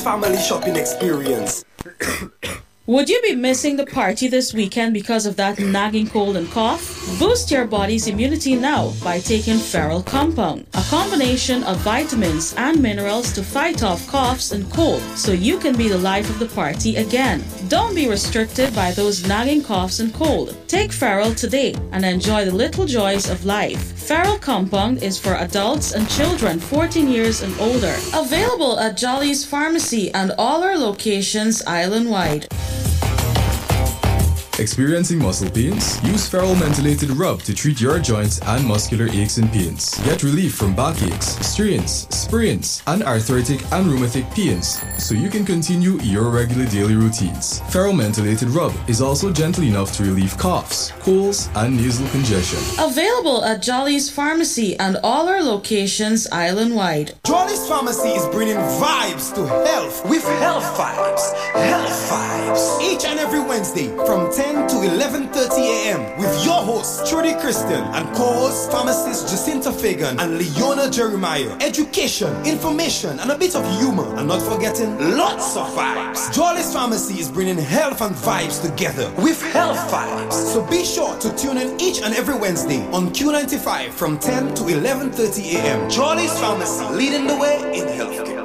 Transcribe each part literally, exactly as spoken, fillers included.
family shopping experience. Would you be missing the party this weekend because of that nagging cold and cough? Boost your body's immunity now by taking Feral Compound, a combination of vitamins and minerals to fight off coughs and cold, so you can be the life of the party again. Don't be restricted by those nagging coughs and cold. Take Feral today and enjoy the little joys of life. Feral Compound is for adults and children fourteen years and older. Available at Jolly's Pharmacy and all our locations island-wide. Experiencing muscle pains? Use Feral Mentholated Rub to treat your joints and muscular aches and pains. Get relief from backaches, strains, sprains, and arthritic and rheumatic pains so you can continue your regular daily routines. Feral Mentholated Rub is also gentle enough to relieve coughs, colds, and nasal congestion. Available at Jolly's Pharmacy and all our locations island-wide. Jolly's Pharmacy is bringing vibes to health with Health Vibes. Health Vibes. Each and every Wednesday from ten to eleven thirty a.m. with your hosts Trudy Kristen and co-hosts pharmacist Jacinta Fagan and Leona Jeremiah. Education, information, and a bit of humor, and not forgetting lots of vibes. Jolly's Pharmacy is bringing health and vibes together with Health Vibes. So be sure to tune in each and every Wednesday on Q ninety-five from ten to eleven thirty a.m. Jolly's Pharmacy, leading the way in healthcare.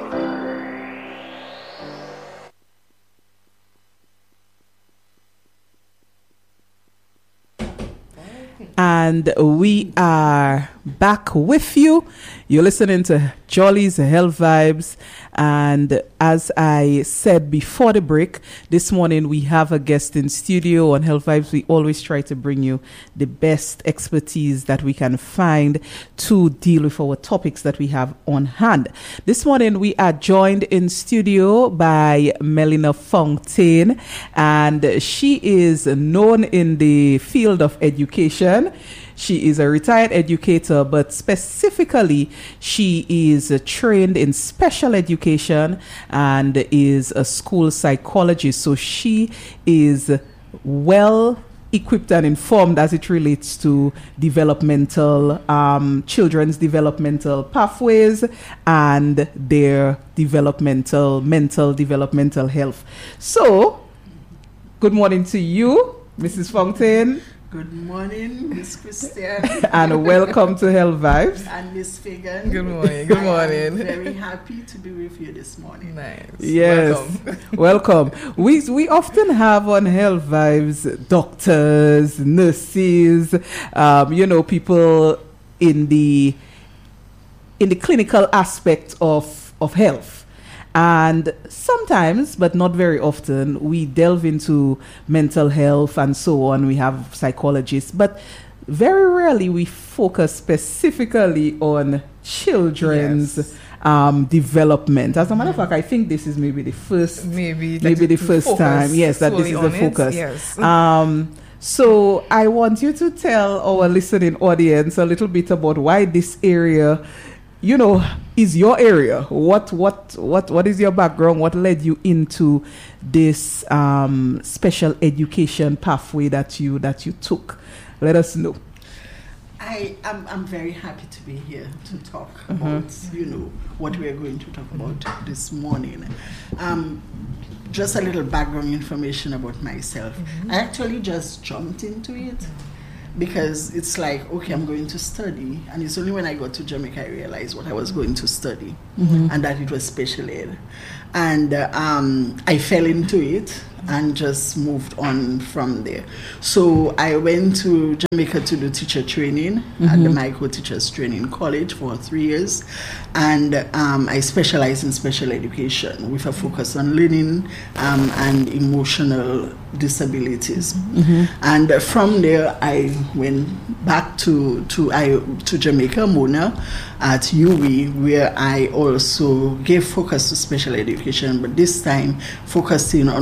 And we are back with you. You're listening to Jolly's Health Vibes. And as I said before the break, this morning we have a guest in studio on Health Vibes. We always try to bring you the best expertise that we can find to deal with our topics that we have on hand. This morning we are joined in studio by Melina Fontaine, and she is known in the field of education. She is a retired educator, but specifically, she is trained in special education and is a school psychologist. So she is well equipped and informed as it relates to developmental, um, children's developmental pathways and their developmental, mental, developmental health. So, good morning to you, Missus Fontaine. Good morning, Miss Christian. And welcome to Health Vibes. And Miss Fagan. Good morning. Good morning. I'm very happy to be with you this morning. Nice. Yes. Welcome. welcome. We we often have on Health Vibes doctors, nurses, um, you know, people in the in the clinical aspect of of health. And sometimes, but not very often, we delve into mental health and so on. We have psychologists, but very rarely we focus specifically on children's yes. um, development. As a matter of fact, I think this is maybe the first, maybe, maybe the first time, yes, that this is the focus. Yes. Um, so I want you to tell our listening audience a little bit about why this area, you know, is your area. What what what what is your background? What led you into this um, special education pathway that you that you took? Let us know. I am I'm very happy to be here to talk Mm-hmm. about, you know, what we are going to talk about this morning. Um, just a little background information about myself. Mm-hmm. I actually just jumped into it. Because it's like, okay, I'm going to study. And it's only when I got to Jamaica I realized what I was going to study. Mm-hmm. And that it was special ed. And uh, um, I fell into it and just moved on from there. So I went to Jamaica to do teacher training mm-hmm. at the Micro Teachers Training College for three years. And um, I specialize in special education with a focus on learning um, and emotional disabilities. Mm-hmm. And uh, from there, I went back to to I to Jamaica, Mona, at U W I, where I also gave focus to special education, but this time focusing on what we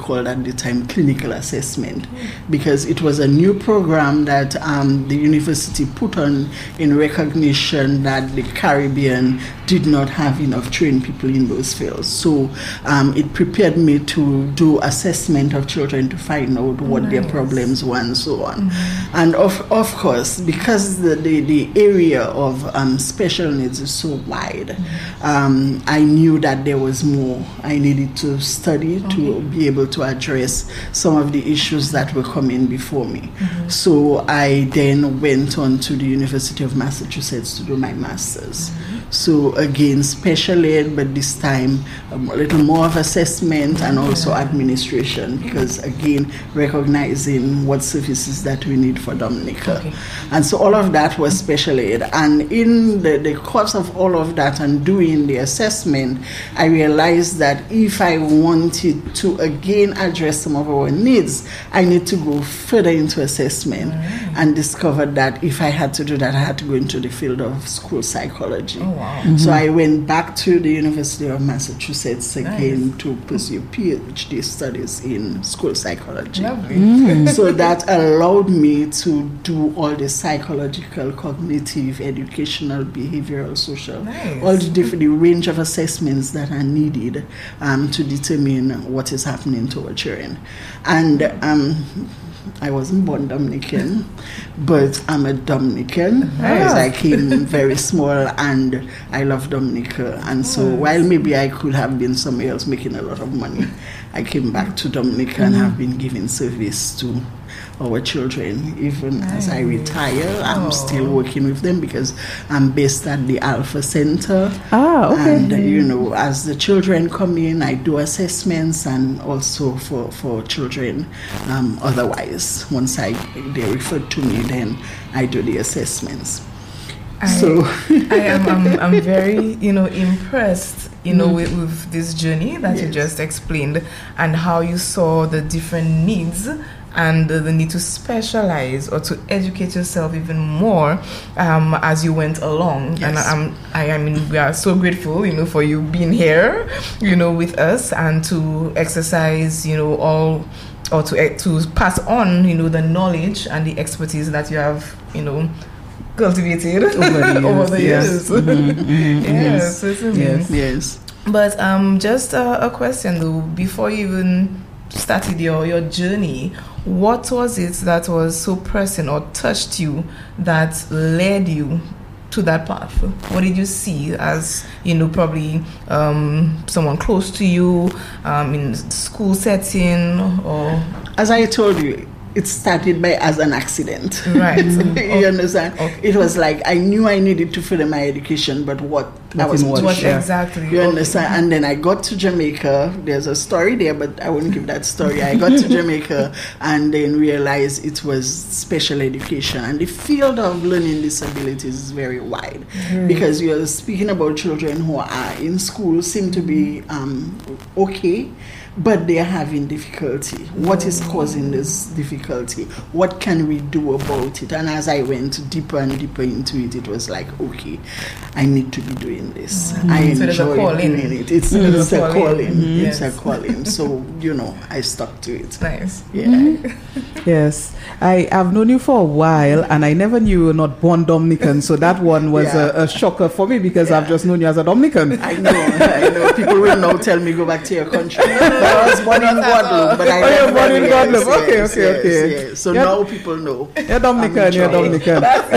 called at the time clinical assessment, because it was a new program that um, the university put on in recognition that the Caribbean did not have enough trained people in those fields. So um, it prepared me to do assessment of children to find out what nice. Their problems were and so on. Mm-hmm. And of of course, because the, the, the area of um, special needs is so wide, mm-hmm. um, I knew that there was more I needed to study okay. to be able to address some of the issues that were coming before me. Mm-hmm. So I then went on to the University of Massachusetts to do my master's. Mm-hmm. So again, special ed, but this time um, a little more of assessment and also administration, because again, recognizing what services that we need for Dominica. Okay. And so all of that was special ed. And in the, the course of all of that and doing the assessment, I realized that if I wanted to again address some of our needs, I need to go further into assessment, mm-hmm. and discovered that if I had to do that, I had to go into the field of school psychology. Oh, wow. Mm-hmm. So I went back to the University of Massachusetts again nice. To pursue PhD studies in school psychology. Mm. So that allowed me to do all the psychological, cognitive, educational, behavioral, social, nice. All the different the range of assessments that are needed um, to determine what is happening to our children. And um, I wasn't born Dominican, but I'm a Dominican because I came very small and I love Dominica. And so while maybe I could have been somewhere else making a lot of money, I came back to Dominica mm-hmm. and have been giving service to our children. Even nice. As I retire, I'm oh. still working with them because I'm based at the Alpha Center. Ah, okay. And, uh, you know, as the children come in, I do assessments, and also for, for children um, otherwise. Once I they refer to me, then I do the assessments. I, so I am I'm, I'm very, you know, impressed, you know, mm. with, with this journey that yes. you just explained, and how you saw the different needs and uh, the need to specialize or to educate yourself even more um, as you went along. Yes. And I'm, I, I mean, we are so grateful, you know, for you being here, you know, with us, and to exercise, you know, all, or to to pass on, you know, the knowledge and the expertise that you have, you know, cultivated over the years. over the yes. years. Mm-hmm, mm-hmm, yes, yes, yes, yes. But um, just a, a question though, before you even started your, your journey, what was it that was so pressing or touched you that led you to that path? What did you see as, you know, probably um, someone close to you, um, in school setting, or? As I told you, it started by as an accident. Right. You okay. understand? Okay. It was like I knew I needed to further my education, but what I was what, what sure. exactly? You understand? Okay. And then I got to Jamaica. There's a story there, but I won't give that story. I got to Jamaica and then realized it was special education, and the field of learning disabilities is very wide, mm. because you're speaking about children who are in school, seem to be um, okay, but they're having difficulty. What is causing this difficulty? What can we do about it? And as I went deeper and deeper into it, it was like, okay, I need to be doing this. Mm-hmm. I enjoy so doing it. It's, mm-hmm. it's a calling. calling. Mm-hmm. It's yes. a calling. So, you know, I stuck to it. Nice. Yeah. Mm-hmm. Yes. I have known you for a while, and I never knew you were not born Dominican. So that one was yeah. a, a shocker for me, because yeah. I've just known you as a Dominican. I know. I know. People will now tell me, go back to your country. I was born in Guadeloupe, but I oh, never you're born in Guadeloupe. Yes, okay, yes, okay, yes, okay. Yes. So you're, now people know. You're Dominican. You're Dominican.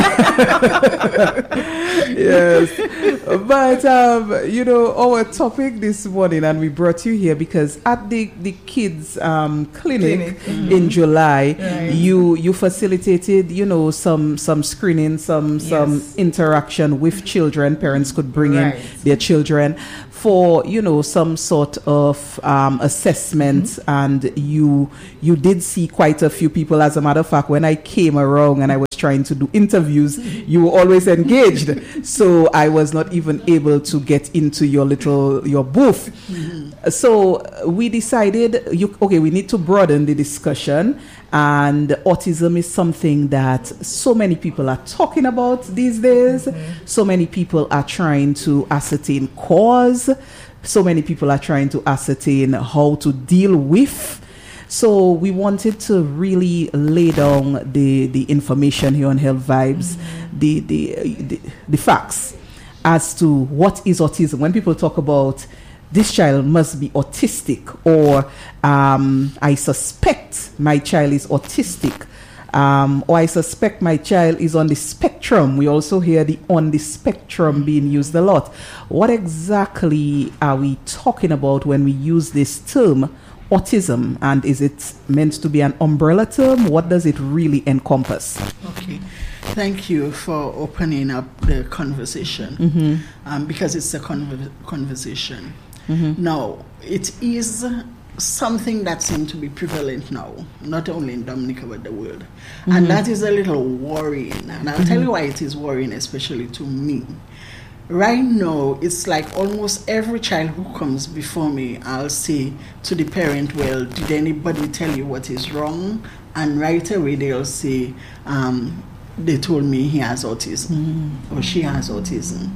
Yes. But, um, you know, our topic this morning, and we brought you here because at the, the kids um, clinic, clinic. Mm-hmm. in July, right. you you facilitated, you know, some some screening, some yes. some interaction with children. Parents could bring right. in their children for, you know, some sort of um, assessment, mm-hmm. and you you did see quite a few people. As a matter of fact, when I came around and I was trying to do interviews, you were always engaged, so I was not even able to get into your little your booth. Mm-hmm. So we decided, you, okay, we need to broaden the discussion, and autism is something that so many people are talking about these days. Mm-hmm. So many people are trying to ascertain cause. So many people are trying to ascertain how to deal with So we wanted to really lay down the, the information here on Health Vibes, mm-hmm. the, the, the the facts as to what is autism. When people talk about this child must be autistic, or um, I suspect my child is autistic, um, or I suspect my child is on the spectrum. We also hear the on the spectrum being used a lot. What exactly are we talking about when we use this term, autism? And is it meant to be an umbrella term? What does it really encompass? Okay. Thank you for opening up the conversation, mm-hmm. um, because it's a conver- conversation. Mm-hmm. Now, it is something that seems to be prevalent now, not only in Dominica but the world. Mm-hmm. And that is a little worrying. And I'll mm-hmm. tell you why it is worrying, especially to me. Right now, it's like almost every child who comes before me, I'll say to the parent, well, did anybody tell you what is wrong? And right away they'll say, um, they told me he has autism, mm-hmm. or she has autism.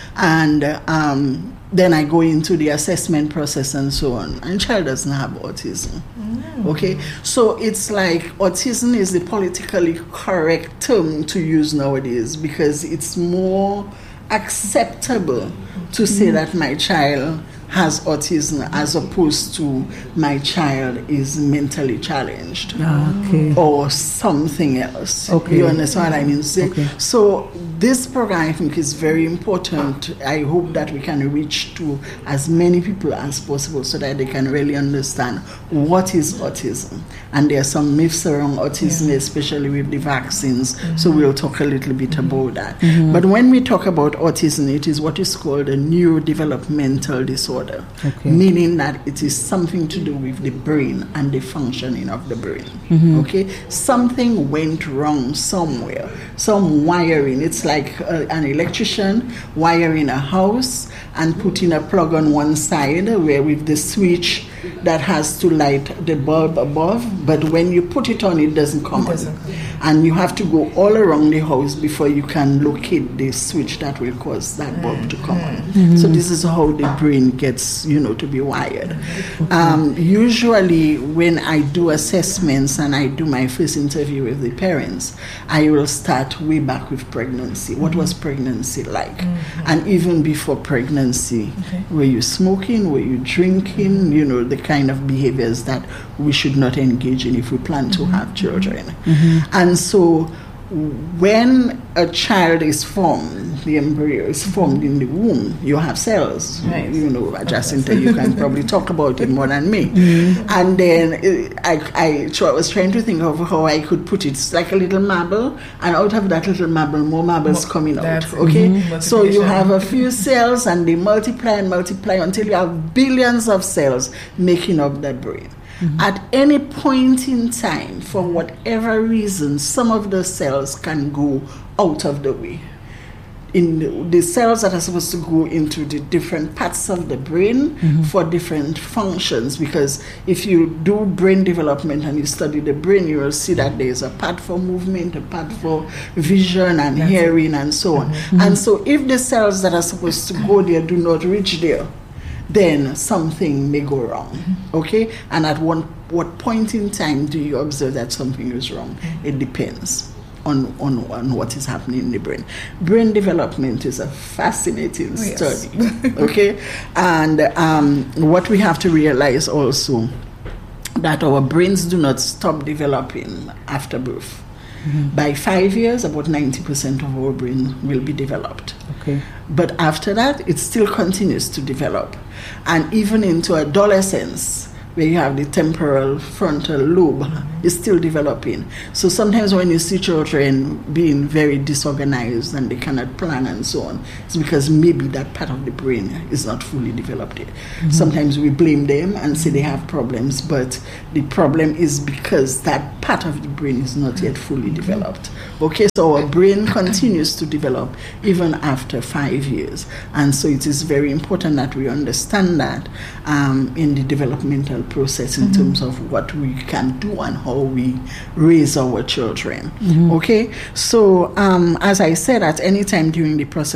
And um, then I go into the assessment process and so on, and child doesn't have autism. Mm. Okay, so it's like autism is the politically correct term to use nowadays, because it's more acceptable to say mm. that my child has autism as opposed to my child is mentally challenged, okay. or something else. Okay. You understand what I mean? So, okay. so this program, I think, is very important. I hope that we can reach to as many people as possible so that they can really understand what is autism. And there are some myths around autism, yeah. especially with the vaccines. Mm-hmm. So we'll talk a little bit mm-hmm. about that. Mm-hmm. But when we talk about autism, it is what is called a neurodevelopmental disorder. Okay. Meaning that it is something to do with the brain and the functioning of the brain. Mm-hmm. Okay, something went wrong somewhere, some wiring. It's like uh, an electrician wiring a house and putting a plug on one side where with the switch that has to light the bulb above, but when you put it on, it doesn't come it doesn't on. Come. And you have to go all around the house before you can locate the switch that will cause that bulb to come on. Mm-hmm. So this is how the brain gets, you know, to be wired. Okay. Um, usually when I do assessments and I do my first interview with the parents, I will start way back with pregnancy. What was pregnancy like? Mm-hmm. And even before pregnancy, okay. were you smoking? Were you drinking? You know, the kind of behaviors that we should not engage in if we plan to mm-hmm. have children. Mm-hmm. And so when a child is formed, the embryo is formed in the womb, you have cells. Nice. You know, Jacinta, you can probably talk about it more than me. Mm-hmm. And then I, I was trying to think of how I could put it. It's like a little marble, and out of that little marble, more marbles more, coming out. Okay? Mm-hmm. So you have a few cells, and they multiply and multiply until you have billions of cells making up that brain. Mm-hmm. At any point in time, for whatever reason, some of the cells can go out of the way. In the, the cells that are supposed to go into the different parts of the brain mm-hmm. for different functions, because if you do brain development and you study the brain, you will see that there's a part for movement, a part for vision and That's hearing it. And so on. Mm-hmm. And so if the cells that are supposed to go there do not reach there, then something may go wrong, mm-hmm. okay? And at one what point in time do you observe that something is wrong? Mm-hmm. It depends on, on, on what is happening in the brain. Brain development is a fascinating oh, yes. study, okay? And um, what we have to realize also, that our brains do not stop developing after birth. Mm-hmm. By five years, about ninety percent of our brain will be developed. Okay. But after that, it still continues to develop. And even into adolescence, where you have the temporal frontal lobe, mm-hmm. is still developing. So sometimes when you see children being very disorganized and they cannot plan and so on, it's because maybe that part of the brain is not fully developed yet. Mm-hmm. Sometimes we blame them and say they have problems, but the problem is because that part of the brain is not yet fully developed. Okay, so our brain continues to develop even after five years. And so it is very important that we understand that um, in the developmental process in mm-hmm. terms of what we can do and how we raise our children. Mm-hmm. Okay, so um, as I said, at any time during the process,